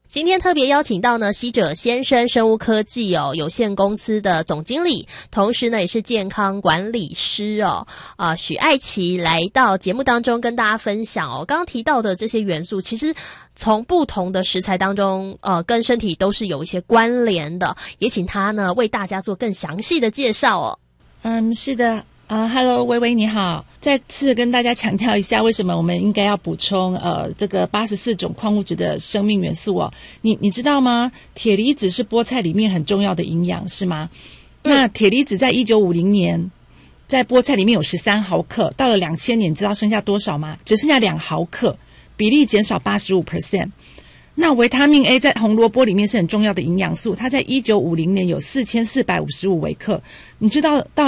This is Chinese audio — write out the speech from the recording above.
今天特别邀请到呢希者先生生物科技有限公司的总经理，同时呢也是健康管理师许爱琪来到节目当中跟大家分享刚刚提到的这些元素，其实从不同的食材当中跟身体都是有一些关联的，也请他呢为大家做更详细的介绍是的。Hello， 薇薇你好，再次跟大家强调一下，为什么我们应该要补充这个84种矿物质的生命元素你知道吗？铁离子是菠菜里面很重要的营养，是吗？那铁离子在1950年在菠菜里面有13毫克，到了2000年，你知道剩下多少吗？只剩下2毫克，比例减少 85%。那维他命 A 在红萝卜里面是很重要的营养素，它在1950年有4455微克，你知道到